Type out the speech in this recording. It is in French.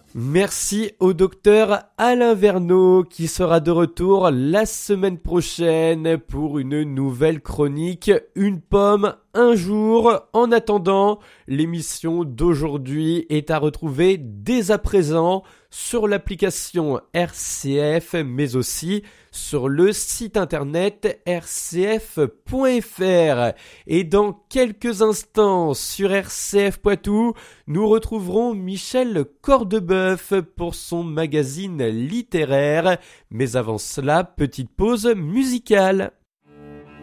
Merci au docteur Alain Verneau qui sera de retour la semaine prochaine pour une nouvelle chronique Une pomme, un jour. En attendant, l'émission d'aujourd'hui est à retrouver dès à présent sur l'application RCF mais aussi sur le site internet rcf.fr. Et dans quelques instants sur RCF Poitou, nous retrouverons Michel Cordebeuf pour son magazine littéraire. Mais avant cela, petite pause musicale.